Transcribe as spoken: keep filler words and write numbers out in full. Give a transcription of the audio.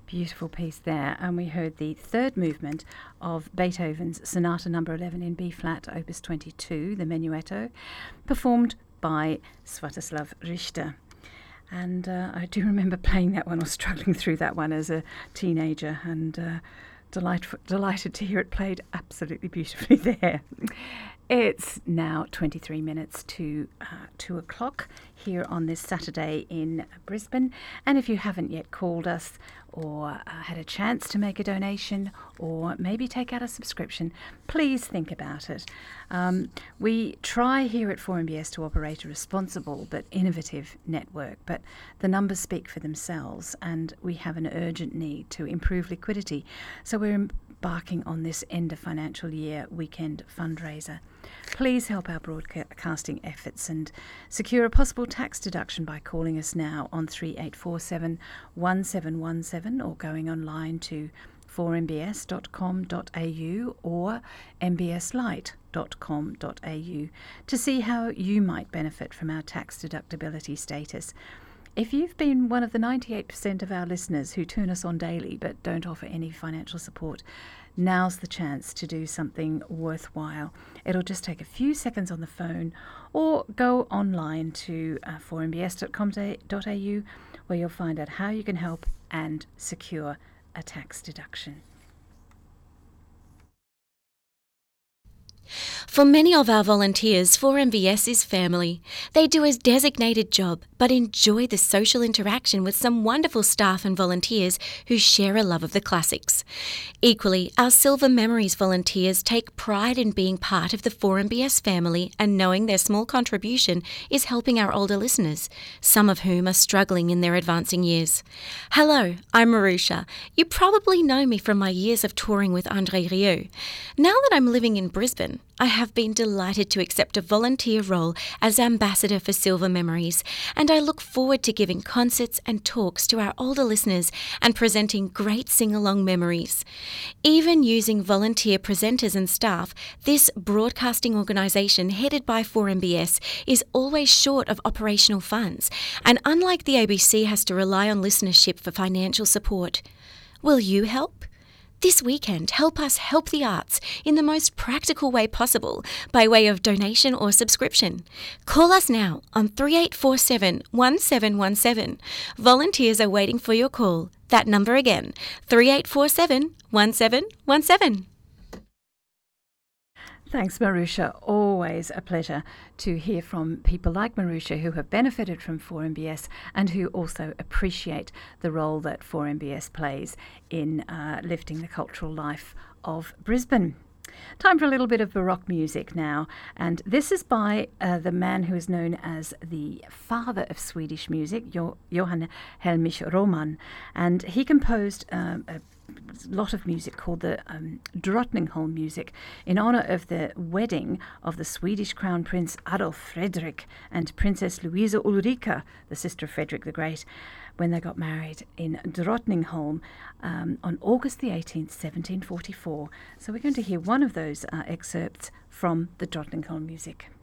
Beautiful piece there. And we heard the third movement of Beethoven's Sonata Number eleven in B flat, Opus twenty-two, the Menuetto, performed by Sviatoslav Richter. And uh, I do remember playing that one or struggling through that one as a teenager, and uh, delight- delighted to hear it played absolutely beautifully there. It's now twenty-three minutes to uh, two o'clock here on this Saturday in Brisbane. And if you haven't yet called us or uh, had a chance to make a donation or maybe take out a subscription, please think about it. Um, we try here at four M B S to operate a responsible but innovative network, but the numbers speak for themselves and we have an urgent need to improve liquidity. So we're embarking on this end of financial year weekend fundraiser. Please help our broadcasting efforts and secure a possible tax deduction by calling us now on three eight four seven, one seven one seven or going online to four m b s dot com dot a u or m b s lite dot com dot a u to see how you might benefit from our tax deductibility status. If you've been one of the ninety-eight percent of our listeners who tune us on daily but don't offer any financial support, now's the chance to do something worthwhile. It'll just take a few seconds on the phone or go online to uh, four m b s dot com dot a u where you'll find out how you can help and secure a tax deduction. For many of our volunteers, four M B S is family. They do a designated job, but enjoy the social interaction with some wonderful staff and volunteers who share a love of the classics. Equally, our Silver Memories volunteers take pride in being part of the four M B S family and knowing their small contribution is helping our older listeners, some of whom are struggling in their advancing years. Hello, I'm Marusha. You probably know me from my years of touring with André Rieu. Now that I'm living in Brisbane, I have been delighted to accept a volunteer role as ambassador for Silver Memories, and I look forward to giving concerts and talks to our older listeners and presenting great sing-along memories. Even using volunteer presenters and staff, this broadcasting organisation headed by four M B S is always short of operational funds, and unlike the A B C has to rely on listenership for financial support. Will you help? This weekend, help us help the arts in the most practical way possible by way of donation or subscription. Call us now on three eight four seven, one seven one seven. Volunteers are waiting for your call. That number again, three eight four seven, one seven one seven. Thanks, Marusha. Always a pleasure to hear from people like Marusha who have benefited from four M B S and who also appreciate the role that four M B S plays in uh, lifting the cultural life of Brisbane. Time for a little bit of Baroque music now, and this is by uh, the man who is known as the father of Swedish music, jo- Johann Hellmich Roman, and he composed um, a lot of music called the um, Drottningholm music in honour of the wedding of the Swedish Crown Prince Adolf Fredrik and Princess Louisa Ulrika, the sister of Frederick the Great, when they got married in Drottningholm um, on August the eighteenth, seventeen forty-four. So we're going to hear one of those uh, excerpts from the Drottningholm music.